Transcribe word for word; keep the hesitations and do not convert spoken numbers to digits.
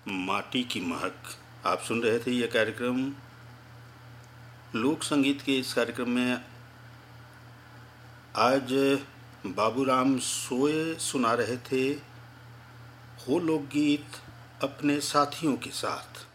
माटी की महक। आप सुन रहे थे यह कार्यक्रम। लोक संगीत के इस कार्यक्रम में आज बाबूराम सोए सुना रहे थे हो लोकगीत अपने साथियों के साथ।